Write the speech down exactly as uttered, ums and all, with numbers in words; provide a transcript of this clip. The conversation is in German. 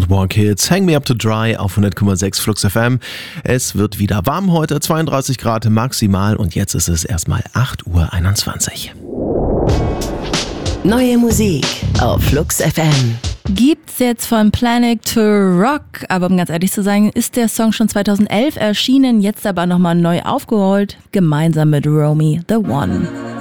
Nightwalk Hits, Hang Me Up to Dry auf hundert Komma sechs Flux F M. Es wird wieder warm heute, zweiunddreißig Grad maximal und jetzt ist es erstmal acht Uhr einundzwanzig. Neue Musik auf Flux F M. Gibt's jetzt von Planet to Rock, aber um ganz ehrlich zu sein, ist der Song schon zweitausendelf erschienen, jetzt aber nochmal neu aufgerollt, gemeinsam mit Romy the One.